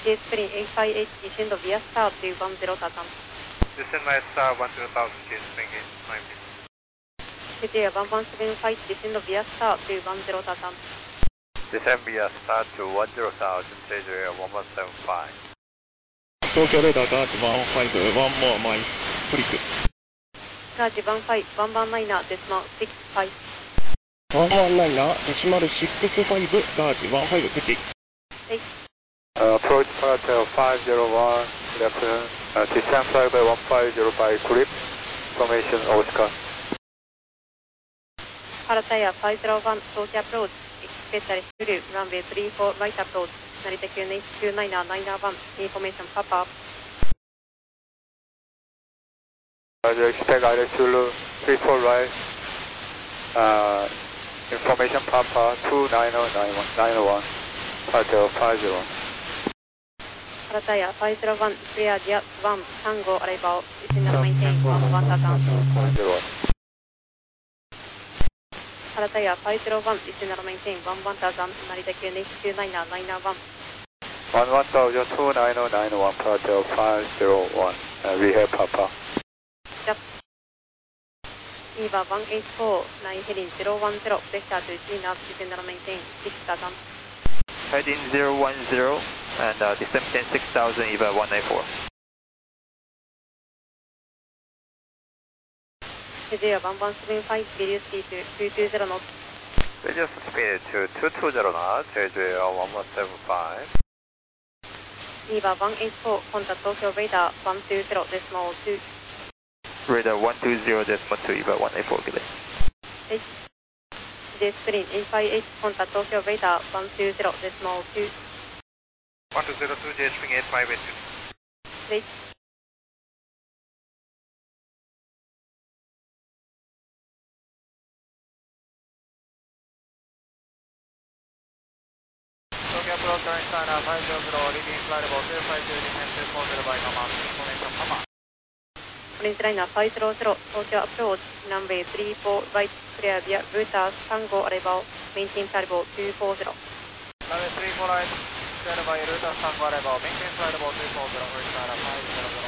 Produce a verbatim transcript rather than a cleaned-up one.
This screen eight five eight, descend via star two one zero Tatam. Descend via star one zero thousand, J spring eight nine feet. K J one one seven five, descend via star two one zero Tatam. Descend via star two one zero thousand, J J one one seven five. 東京レーダーガージワンファイブワンモアマイクリック。 ガージワンファイブワンワンナイナーデシマルシックスファイブ。 ワンワンナイナーデシマルシックスファイブガージワンファイブプチ。 はい。 Uh, approach Paratel five zero one, good afternoon. Uh, descend flight by one five zero five, grip, formation Oscar. Parataya five zero one, approach approach, expect receive, runway three four, right approach, Narita Q N H two nine nine one, information Papa. Uh, you expect either Zulu three four right, uh, information Papa two nine zero nine one, nine one, Paratel five zero one. Parataya five zero one, clear Jet one, Tango arrival, descend and maintain one one Tatam. Parataya five zero one, descend and maintain one one Tatam, Narita Q N H two nine nine one. one one thousand two nine zero nine one, Paratel five zero one, uh, we have Papa. Yep. Eva one eight four, nine heading zero one zero, pressure to G nav, descend and maintain six Tatam. Heading zero one zero and uh, descend six thousand, Eva one nine four. K J one one seven five, reduce speed to two two zero knots. Reduce speed to two two zero knots, J J one one seven five. Eva one eight four, contact Tokyo radar one two zero decimal two. Radar one two zero decimal two, Eva one eight four, delay. H. J screen eight five eight, contact Tokyo radar one two zero decimal two. one two zero two, J spring eight five eight two. H. Tokyo approach current China five zero zero, leading flight level zero five two, descend two four zero by command, information Papa. Orange liner five zero zero, Tokyo approach, runway three four, right, clear via routers, Tango arrival, maintain flight level two four zero. Runway three four right, clear by routers, Tango arrival, maintain flight level two four zero, Orange China five zero zero.